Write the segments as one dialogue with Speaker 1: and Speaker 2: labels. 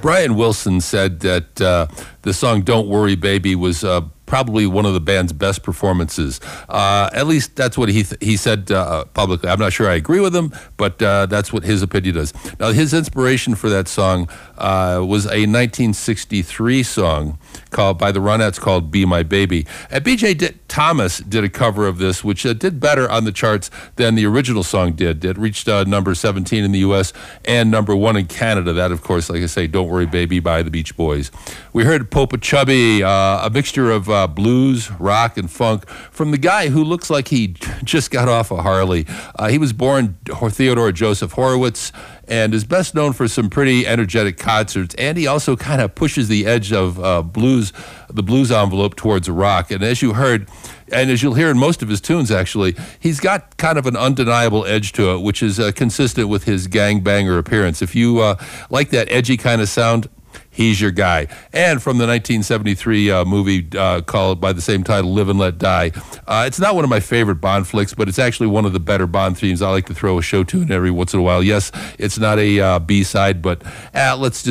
Speaker 1: Brian Wilson said that the song "Don't Worry, Baby" was probably one of the band's best performances. At least that's what he said publicly. I'm not sure I agree with him, but that's what his opinion is. Now, his inspiration for that song was a 1963 song by the Ronettes called "Be My Baby." And B.J. Thomas did a cover of this, which did better on the charts than the original song did. It reached number 17 in the U.S. and number 1 in Canada. That, of course, like I say, "Don't Worry, Baby" by the Beach Boys. We heard "Popa Chubby," a mixture of blues, rock, and funk from the guy who looks like he just got off a Harley. He was born Theodore Joseph Horowitz and is best known for some pretty energetic concerts. And he also kind of pushes the edge of the blues envelope towards rock. And as you heard, and as you'll hear in most of his tunes, actually, he's got kind of an undeniable edge to it, which is consistent with his gangbanger appearance. If you like that edgy kind of sound, he's your guy. And from the 1973 movie called by the same title, Live and Let Die. It's not one of my favorite Bond flicks, but it's actually one of the better Bond themes. I like to throw a show tune every once in a while. Yes, it's not a B-side, but let's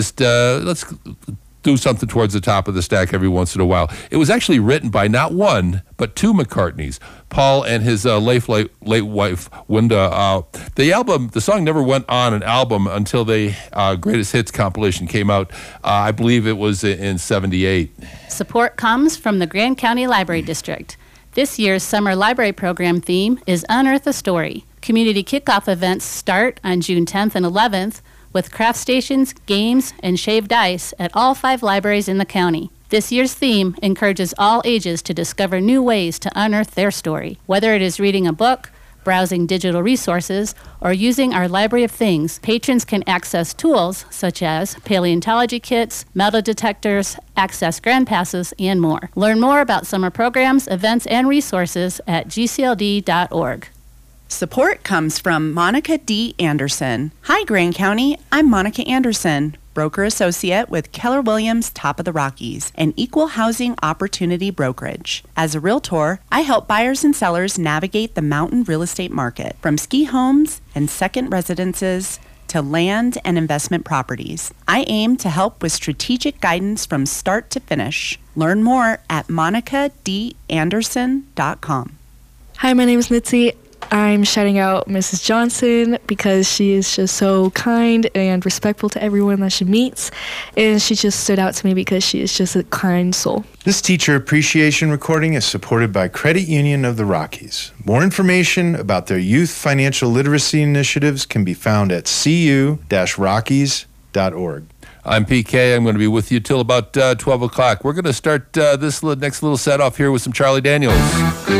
Speaker 1: do something towards the top of the stack every once in a while. It was actually written by not one, but two McCartneys, Paul and his late wife, Wenda. The song never went on an album until the Greatest Hits compilation came out. I believe it was in 78.
Speaker 2: Support comes from the Grand County Library District. This year's summer library program theme is Unearth a Story. Community kickoff events start on June 10th and 11th with craft stations, games, and shaved ice at all 5 libraries in the county. This year's theme encourages all ages to discover new ways to unearth their story. Whether it is reading a book, browsing digital resources, or using our library of things, patrons can access tools such as paleontology kits, metal detectors, access grand passes, and more. Learn more about summer programs, events, and resources at gcld.org.
Speaker 3: Support comes from Monica D. Anderson. Hi, Grand County. I'm Monica Anderson, broker associate with Keller Williams Top of the Rockies, an equal housing opportunity brokerage. As a realtor, I help buyers and sellers navigate the mountain real estate market, from ski homes and second residences to land and investment properties. I aim to help with strategic guidance from start to finish. Learn more at monicadanderson.com.
Speaker 4: Hi, my name is Mitzi. I'm shouting out Mrs. Johnson because she is just so kind and respectful to everyone that she meets, and she just stood out to me because she is just a kind soul.
Speaker 5: This teacher appreciation recording is supported by Credit Union of the Rockies. More information about their youth financial literacy initiatives can be found at cu-rockies.org.
Speaker 1: I'm PK. I'm going to be with you till about 12 o'clock. We're going to start this next little set off here with some Charlie Daniels.